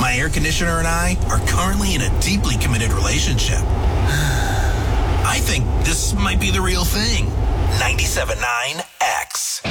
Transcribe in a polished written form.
My air conditioner and I are currently in a deeply committed relationship. I think this might be the real thing. 97.9 X.